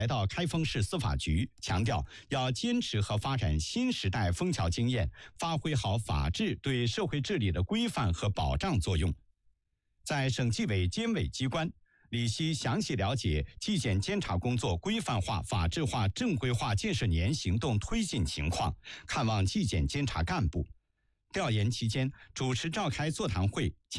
来到开封市司法局，强调要坚持和发展新时代枫桥经验，发挥好法治对社会治理的规范和保障作用。在省纪委监委机关，李希详细了解纪检监察工作规范化、法治化、正规化建设年行动推进情况，看望纪检监察干部。调研期间，主持召开座谈会。